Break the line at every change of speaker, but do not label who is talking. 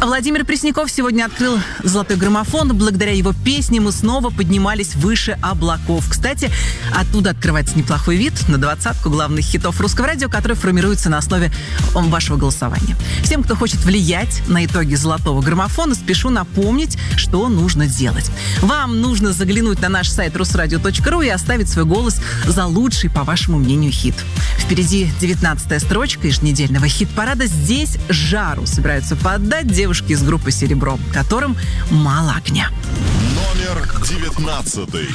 Владимир Пресняков сегодня открыл «Золотой граммофон». Благодаря его песне мы снова поднимались выше облаков. Кстати, оттуда открывается неплохой вид на 20-ку главных хитов русского радио, которые формируются на основе вашего голосования. Всем, кто хочет влиять на итоги «Золотого граммофона», спешу напомнить, что нужно делать. Вам нужно заглянуть на наш сайт rusradio.ru и оставить свой голос за лучший, по вашему мнению, хит. Впереди 19-я строчка еженедельного хит-парада. Здесь жару собираются поддать девушки из группы «Серебро», которым мало огня.
Номер 19.